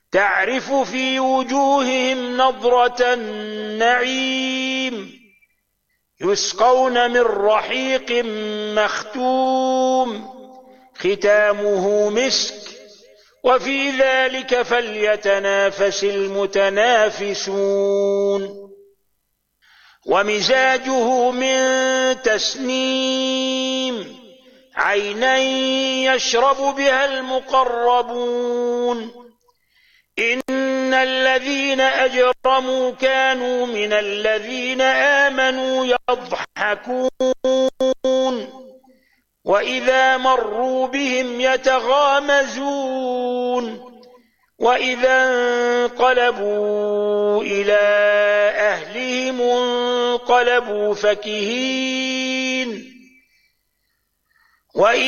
تعرف في وجوههم نضرة النعيم يسقون من رحيق مختوم ختامه مسك وفي ذلك فليتنافس المتنافسون ومزاجه من تسنيم عينا يشرب بها المقربون إن الذين أجرموا كانوا من الذين آمنوا يضحكون وإذا مروا بهم يتغامزون وإذا انقلبوا إلى أهلهم انقلبوا فكهين